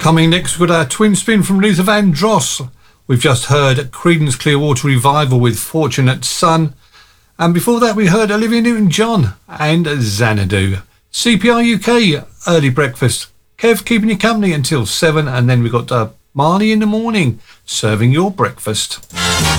Coming next, we've got our twin spin from Luther Vandross. We've just heard Creedence Clearwater Revival with Fortunate Son. And before that, we heard Olivia Newton-John and Xanadu. CPR UK, early breakfast. Kev keeping you company until 7. And then we've got Marley in the morning, serving your breakfast.